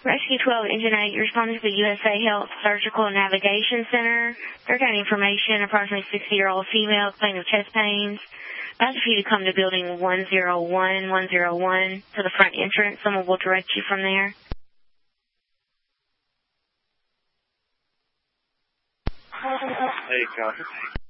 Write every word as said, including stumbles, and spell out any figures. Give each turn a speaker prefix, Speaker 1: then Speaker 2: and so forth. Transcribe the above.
Speaker 1: Rescue twelve, Engine eight, you're responding to the U S A Health Surgical Navigation Center. They're getting information, approximately sixty-year-old female, complaining of chest pains. I ask you to come to building one oh one one oh one to the front entrance. Someone will direct you from there.
Speaker 2: Hey, Copy.